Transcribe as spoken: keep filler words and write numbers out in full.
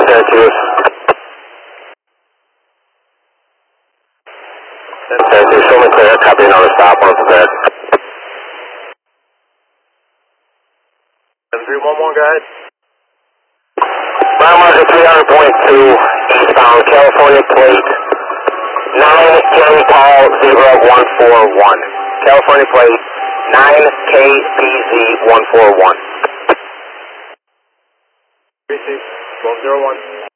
Syracuse. Syracuse, show me clear, copy another stop, one prepared. seven three one one, go ahead. Mile marker three hundred point two, eastbound, California plate, nine J Paul zero one four one. California plate, nine K B Z one four one. three six one zero one.